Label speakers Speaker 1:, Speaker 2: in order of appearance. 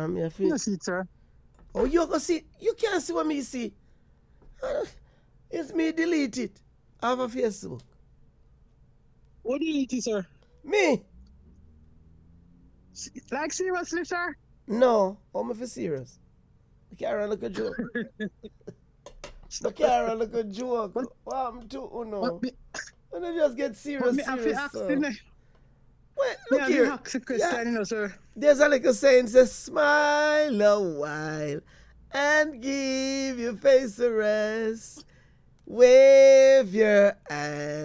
Speaker 1: I'm here for
Speaker 2: You see it, sir.
Speaker 1: Oh, you go see. You can't see what me see. It's me delete it. I have a Facebook.
Speaker 2: What do you eat, sir?
Speaker 1: Me?
Speaker 2: Like seriously, sir?
Speaker 1: No. I'm for serious. I can't run like a joke. I can't run like a joke. What happened to Uno? And I just get serious,
Speaker 2: me have to
Speaker 1: serious.
Speaker 2: ask
Speaker 1: So.
Speaker 2: the
Speaker 1: Wait,
Speaker 2: me
Speaker 1: look
Speaker 2: have to
Speaker 1: here.
Speaker 2: ask a question, you know, sir.
Speaker 1: There's a little saying, says, smile a while and give your face a rest. Wave your hand.